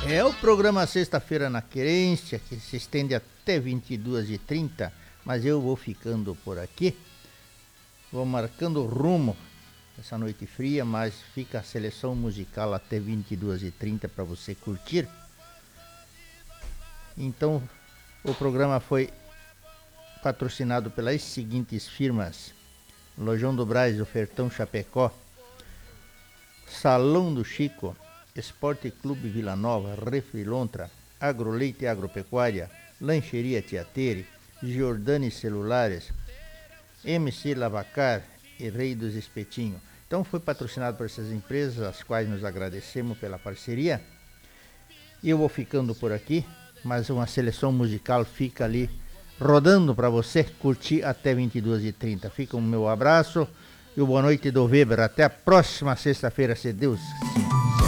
É o programa Sexta-feira na Querência, que se estende até 22h30, mas eu vou ficando por aqui. Vou marcando rumo essa noite fria, mas fica a seleção musical até 22h30 para você curtir. Então, o programa foi patrocinado pelas seguintes firmas: Lojão do Brás, Ofertão Chapecó, Salão do Chico, Esporte Clube Vila Nova, Refrilontra, Agroleite e Agropecuária, Lancheria Tiatere, Giordani Celulares, MC Lavacar e Rei dos Espetinhos. Então foi patrocinado por essas empresas, as quais nos agradecemos pela parceria. E eu vou ficando por aqui, mas uma seleção musical fica ali rodando para você curtir até 22h30. Fica o meu abraço e o boa noite do Weber. Até a próxima sexta-feira, se Deus quiser.